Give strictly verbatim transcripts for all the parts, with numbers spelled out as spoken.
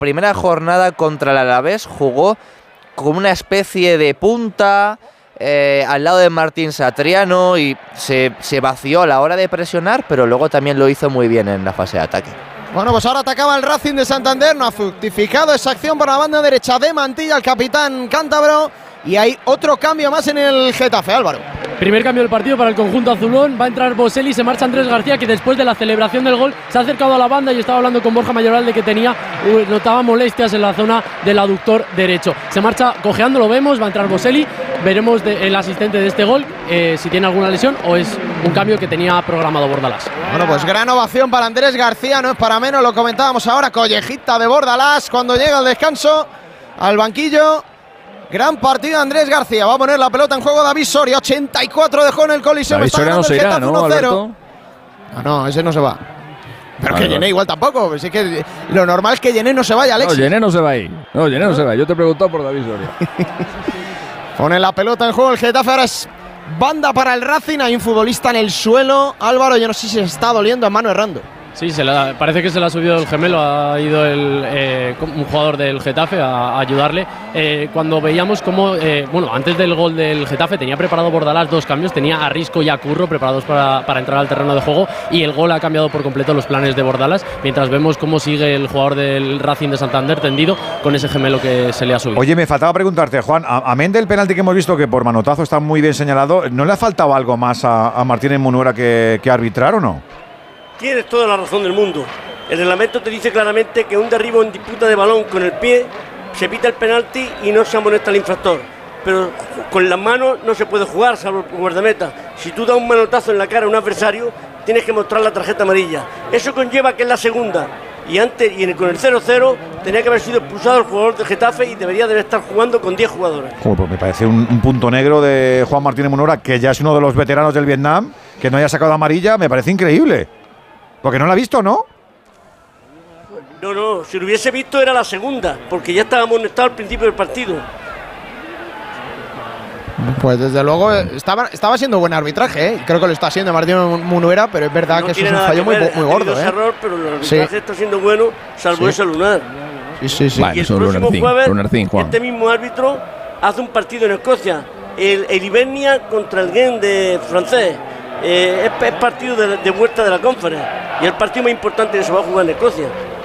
primera jornada contra el Alavés jugó como una especie de punta eh, al lado de Martín Satriano y se, se vació a la hora de presionar, pero luego también lo hizo muy bien en la fase de ataque. Bueno, pues ahora atacaba el Racing de Santander, no ha fructificado esa acción por la banda derecha de Mantilla, el capitán cántabro, y hay otro cambio más en el Getafe, Álvaro. Primer cambio del partido para el conjunto azulón, va a entrar Boselli, se marcha Andrés García, que después de la celebración del gol se ha acercado a la banda y estaba hablando con Borja Mayoral de que tenía, notaba molestias en la zona del aductor derecho. Se marcha cojeando, lo vemos, va a entrar Boselli, veremos de, el asistente de este gol, eh, si tiene alguna lesión o es un cambio que tenía programado Bordalás. Bueno, pues gran ovación para Andrés García, no es para menos, lo comentábamos ahora, collejita de Bordalás cuando llega el descanso al banquillo. Gran partido Andrés García, va a poner la pelota en juego David Soria, ochenta y cuatro dejó en el Coliseo. David Soria no se irá, ¿no, Alberto? No, no, ese no se va. Pero vale, que Yené igual tampoco, pues es que lo normal es que Yené no se vaya, Alexis. No, Yené no se va ahí, no, Yené no se va, yo te he preguntado por David Soria. Pone la pelota en juego el Getafe, ahora es banda para el Racing, hay un futbolista en el suelo. Álvaro, yo no sé si se está doliendo a mano errando. Sí, se la, parece que se le ha subido el gemelo, ha ido el, eh, un jugador del Getafe a, a ayudarle. Eh, cuando veíamos cómo, eh, bueno, antes del gol del Getafe tenía preparado Bordalás dos cambios, tenía a Risco y a Curro preparados para, para entrar al terreno de juego, y el gol ha cambiado por completo los planes de Bordalás, mientras vemos cómo sigue el jugador del Racing de Santander tendido con ese gemelo que se le ha subido. Oye, me faltaba preguntarte, Juan, a, amén del penalti que hemos visto que por manotazo está muy bien señalado, ¿no le ha faltado algo más a, a Martínez Munuera que, que arbitrar o no? Tienes toda la razón del mundo. El reglamento te dice claramente que un derribo en disputa de balón con el pie se pita el penalti y no se amonesta al infractor. Pero con las manos no se puede jugar, salvo el guardameta. Si tú das un manotazo en la cara a un adversario, tienes que mostrar la tarjeta amarilla. Eso conlleva que es la segunda. Y antes, y con el cero cero, tenía que haber sido expulsado el jugador de Getafe y debería de estar jugando con diez jugadores. Joder, pues me parece un, un punto negro de Juan Martínez Munuera, que ya es uno de los veteranos del Vietnam, que no haya sacado amarilla, me parece increíble. Porque no la ha visto, ¿no? No, no, si lo hubiese visto era la segunda, porque ya estaba amonestado al principio del partido. Pues desde luego estaba, estaba siendo buen arbitraje, ¿eh? Creo que lo está haciendo Martín Munuera, pero es verdad no que eso es un fallo muy, muy gordo, ¿eh? Error, pero el arbitraje sí está siendo bueno, salvo sí ese lunar. Sí, sí, sí. Vale, y el próximo jueves, este mismo árbitro hace un partido en Escocia, el, el Hibernia contra el Gent de francés. Eh, es, es partido de, de vuelta de la Conference y el partido más importante que se va a jugar en Escocia.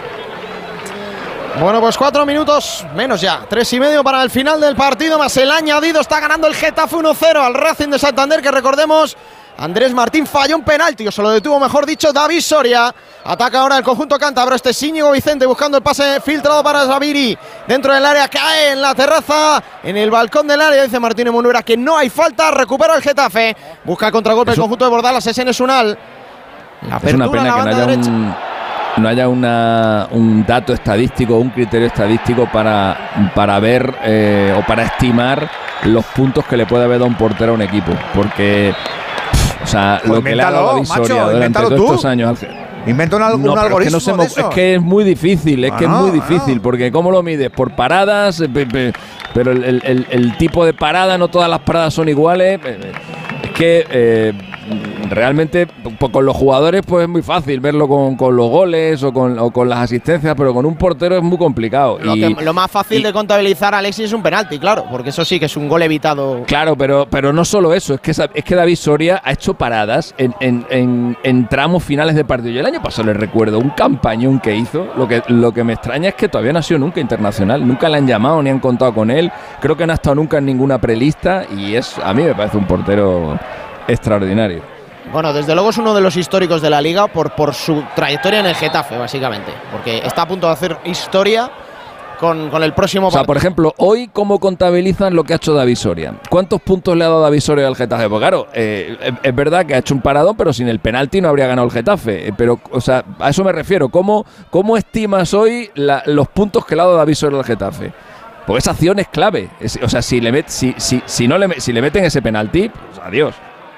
Bueno, pues cuatro minutos menos ya, tres y medio para el final del partido, más el añadido. Está ganando el Getafe uno cero al Racing de Santander, que recordemos, Andrés Martín falló un penalti, o se lo detuvo, mejor dicho, David Soria. Ataca ahora el conjunto cántabro, este es Íñigo Vicente buscando el pase filtrado para Zaviri. Dentro del área, cae en la terraza, en el balcón del área, dice Martínez Munuera que no hay falta, recupera el Getafe. Busca el contragolpe el conjunto de Bordalas, es Enes Unal. La es una pena que no haya, un, no haya una, un dato estadístico, un criterio estadístico para, para ver eh, o para estimar los puntos que le puede haber dado un portero a un equipo. Porque, o sea, pues lo que le ha dado a David Soria durante todos estos años... Inventa un, no, un algoritmo es que, no se de eso. Es que es muy difícil, es ah, que es muy difícil, ah. porque ¿cómo lo mides? Por paradas, pero el, el, el tipo de parada, no todas las paradas son iguales. Es que eh, realmente pues, con los jugadores pues es muy fácil verlo con, con los goles o con, o con las asistencias, pero con un portero es muy complicado. Lo, y, que, lo más fácil y, de contabilizar, Alexis, es un penalti, claro, porque eso sí que es un gol evitado. Claro, pero, pero no solo eso, es que, es que David Soria ha hecho paradas en, en, en, en tramos finales de partido. Yo el año pasado le recuerdo un campañón que hizo, lo que, lo que me extraña es que todavía no ha sido nunca internacional, nunca le han llamado ni han contado con él, creo que no ha estado nunca en ninguna prelista y es, a mí me parece un portero extraordinario. Bueno, desde luego es uno de los históricos de la Liga por, por su trayectoria en el Getafe, básicamente, porque está a punto de hacer historia con, con el próximo partido. O sea, por ejemplo, hoy, ¿cómo contabilizan lo que ha hecho David Soria? ¿Cuántos puntos le ha dado David Soria al Getafe? Pues claro, eh, es, es verdad que ha hecho un paradón, pero sin el penalti no habría ganado el Getafe. Pero, o sea, a eso me refiero. ¿Cómo, cómo estimas hoy la, los puntos que le ha dado David Soria al Getafe? Porque esa acción es clave. Es, o sea, si le, met, si, si, si, no le, si le meten ese penalti, pues adiós.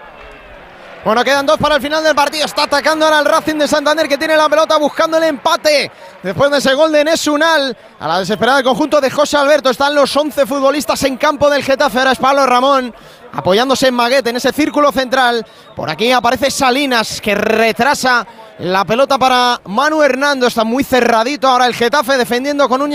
Bueno, quedan dos para el final del partido. Está atacando ahora el Racing de Santander, que tiene la pelota buscando el empate. Después de ese gol de Enes Unal, a la desesperada del conjunto de José Alberto. Están los once futbolistas en campo del Getafe. Ahora es Pablo Ramón, apoyándose en Maguet, en ese círculo central. Por aquí aparece Salinas, que retrasa la pelota para Manu Hernando. Está muy cerradito ahora el Getafe, defendiendo con un